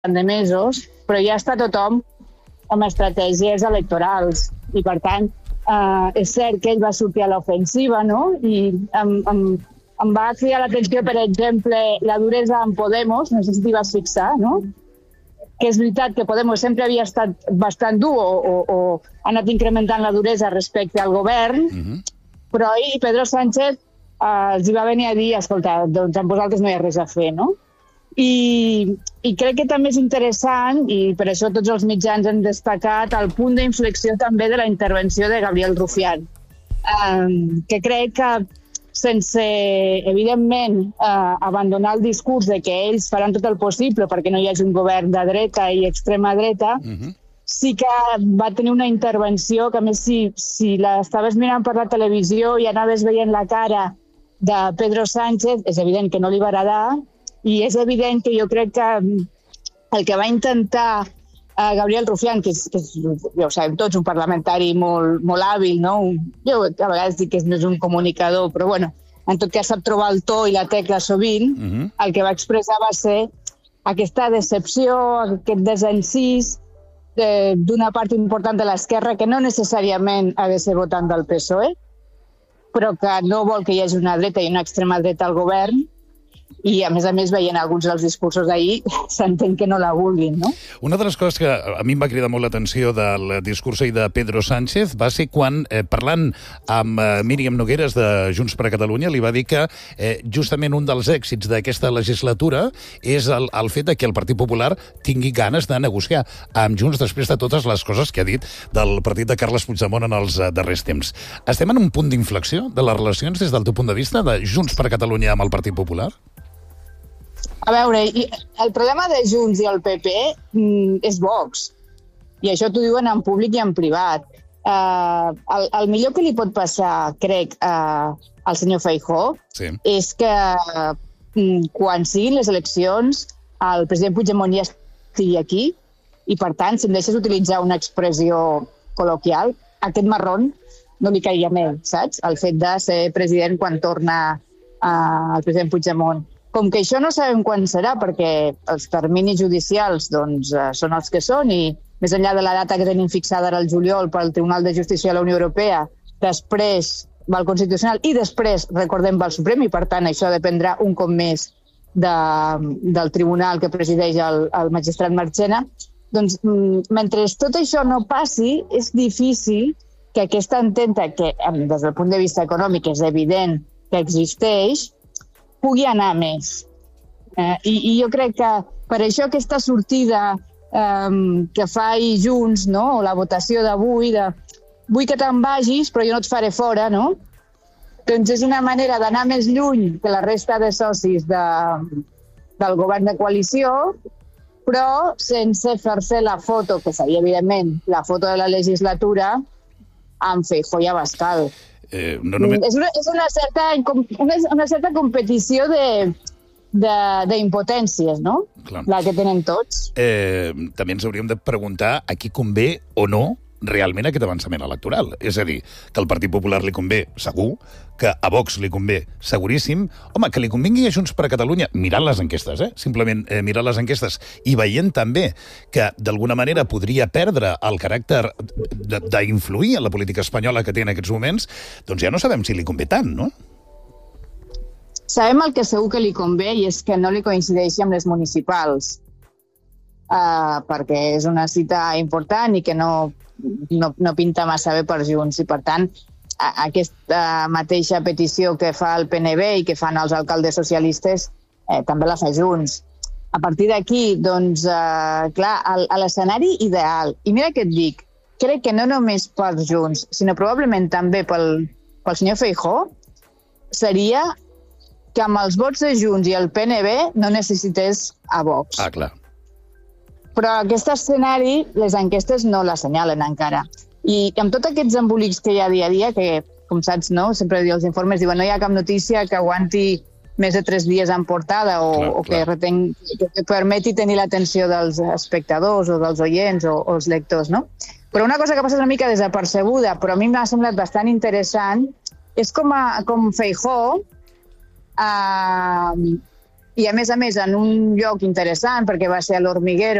de mesos, però ja està tothom amb estratègies electorals. I, per tant, és cert que ell va sortir a l'ofensiva, no? I em va cridar l'atenció, per exemple, la duresa en Podemos, no sé si t'hi vas fixar, no? Que és veritat que Podemos sempre havia estat bastant dur o ha anat incrementant la duresa respecte al govern, però ahir Pedro Sánchez els hi va venir a dir, escolta, doncs amb vosaltres no hi ha res a fer, no? I crec que també és interessant, i per això tots els mitjans han destacat el punt d'inflexió també de la intervenció de Gabriel Rufián, que crec que sense, evidentment, abandonar el discurs de que ells faran tot el possible perquè no hi hagi un govern de dreta i extrema dreta, sí que va tenir una intervenció que, a més, si l'estaves mirant per la televisió i anaves veient la cara de Pedro Sánchez, és evident que no li va agradar, i és evident que jo crec que el que va intentar Gabriel Rufián, que ja ho sabem tots, un parlamentari molt hàbil, no? Jo a vegades dic que no és un comunicador, però bueno, en tot cas sap trobar el to i la tecla sovint, el que va expressar va ser aquesta decepció, aquest desencís d'una part important de l'esquerra que no necessàriament ha de ser votant del PSOE, però que no vol que hi hagi una dreta i una extrema dreta al govern, i, a més, veient alguns dels discursos d'ahir, s'entén que no la vulguin, no? Una de les coses que a mi em va cridar molt l'atenció del discurs de Pedro Sánchez va ser quan, parlant amb Míriam Nogueras de Junts per Catalunya, li va dir que justament un dels èxits d'aquesta legislatura és el fet que el Partit Popular tingui ganes de negociar amb Junts després de totes les coses que ha dit del partit de Carles Puigdemont en els darrers temps. Estem en un punt d'inflexió de les relacions des del teu punt de vista de Junts per Catalunya amb el Partit Popular? A veure, el problema de Junts i el PP és Vox. I això t'ho diuen en públic i en privat. El millor que li pot passar, crec, al senyor Feijóo és que quan siguin les eleccions el president Puigdemont ja estigui aquí i, per tant, si em deixes utilitzar una expressió col·loquial, aquest marrón no li caiguia més, saps? El fet de ser president quan torna el president Puigdemont. Com que això no sabem quan serà, perquè els terminis judicials són els que són, i més enllà de la data que tenim fixada ara al juliol pel Tribunal de Justícia de la Unió Europea, després va al Constitucional i després, recordem, va al Suprem, i per tant això dependrà un cop més del tribunal que presideix el magistrat Marchena, doncs mentre tot això no passi, és difícil que aquesta ententa, que des del punt de vista econòmic és evident que existeix, pugui anar més. I jo crec que per això aquesta sortida que fa Junts, no? O la votació d'avui, vull que te'n vagis, però jo no et faré fora, no? Doncs és una manera d'anar més lluny que la resta de socis del govern de coalició, però sense fer-se la foto, que seria, evidentment, la foto de la legislatura, amb Feijóo i Abascal. És una certa competició d'impotències, no? Clar. La que tenen tots. També ens hauríem de preguntar a qui convé o no realment aquest avançament electoral. És a dir, que al Partit Popular li convé segur, que a Vox li convé seguríssim. Home, que li convingui a Junts per Catalunya, mirant les enquestes, simplement mirant les enquestes, i veient també que d'alguna manera podria perdre el caràcter d'influir en la política espanyola que té en aquests moments, doncs ja no sabem si li convé tant, no? Sabem el que segur que li convé, i és que no li coincideixi amb les municipals, perquè és una cita important i que no pinta massa bé per Junts, i per tant aquesta mateixa petició que fa el PNB i que fan els alcaldes socialistes també la fa Junts. A partir d'aquí, doncs, clar, l'escenari ideal, i mira què et dic, crec que no només per Junts, sinó probablement també pel senyor Feijóo, seria que amb els vots de Junts i el PNB no necessités a Vox. Ah, clar. Però aquest escenari, les enquestes no l'assenyalen encara. I amb tots aquests embolics que hi ha dia a dia, que, com saps, no? Sempre els informes diuen no hi ha cap notícia que aguanti més de 3 dies en portada o que permeti tenir l'atenció dels espectadors o dels oients o els lectors, no? Però una cosa que passa una mica desapercebuda, però a mi m'ha semblat bastant interessant, és com Feijóo i a més en un lloc interessant, perquè va ser a l'Hormiguero,